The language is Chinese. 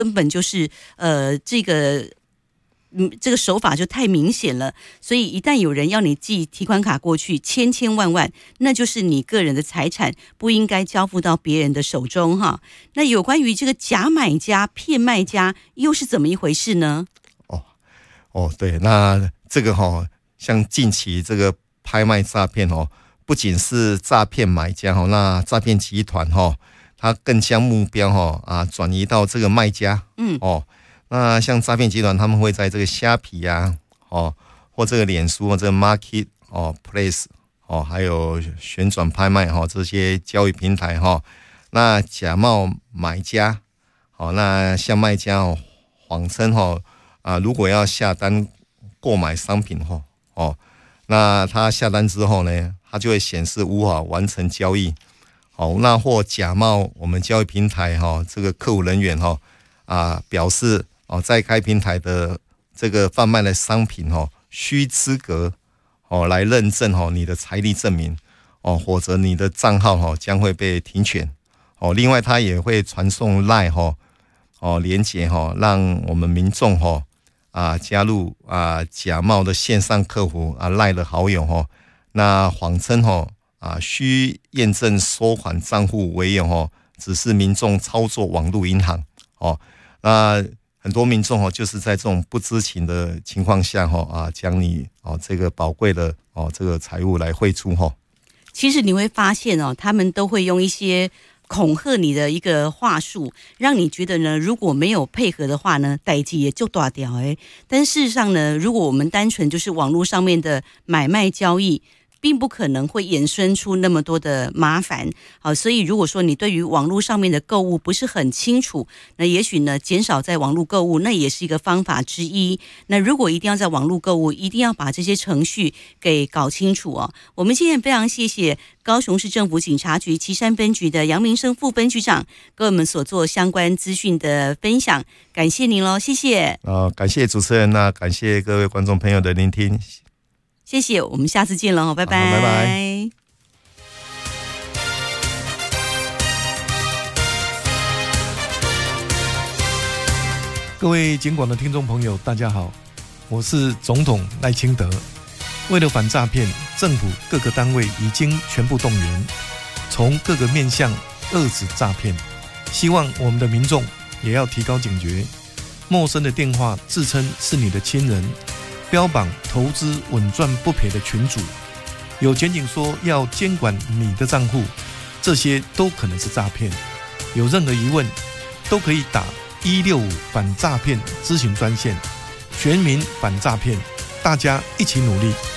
根本就是这个手法就太明显了，所以一旦有人要你寄提款卡过去，千万，那就是你个人的财产，不应该交付到别人的手中哈。那有关于这个假买家骗卖家又是怎么一回事呢？ 对，那这个像近期这个拍卖诈骗不仅是诈骗买家那诈骗集团它更将目标转移到这个卖家。那像诈骗集团，他们会在这个虾皮或这个脸书或这个 Marketplace 还有旋转拍卖这些交易平台那假冒买家那向卖家谎称如果要下单购买商品那他下单之后呢，他就会显示无法完成交易那或假冒我们交易平台这个客服人员表示在该平台的这个贩卖的商品需资格来认证你的财力证明或者你的账号将会被停权另外他也会传送 LINE 连结让我们民众加入假冒的线上客服LINE 的好友那谎称需验证收款账户为由指示民众操作网络银行那很多民众就是在这种不知情的情况下将你这个宝贵的这个财物来汇出其实你会发现他们都会用一些恐吓你的一个话术，让你觉得呢，如果没有配合的话呢，代志也就大条但事实上呢，如果我们单纯就是网络上面的买卖交易，并不可能会衍生出那么多的麻烦。好，所以如果说你对于网络上面的购物不是很清楚，那也许呢，减少在网络购物，那也是一个方法之一。那如果一定要在网络购物，一定要把这些程序给搞清楚我们今天非常谢谢高雄市政府警察局旗山分局的杨明生副分局长跟我们所做相关资讯的分享，感谢您咯，谢谢。 感谢主持人感谢各位观众朋友的聆听。 谢谢，我们下次见了，拜拜。 拜拜。 各位警广的听众朋友，大家好，我是总统赖清德。为了反诈骗，政府各个单位已经全部动员，从各个面向遏止诈骗。希望我们的民众也要提高警觉，陌生的电话自称是你的亲人，标榜投资稳赚不赔的群组，有检警说要监管你的账户，这些都可能是诈骗。有任何疑问，都可以打165反诈骗咨询专线，全民反诈骗，大家一起努力。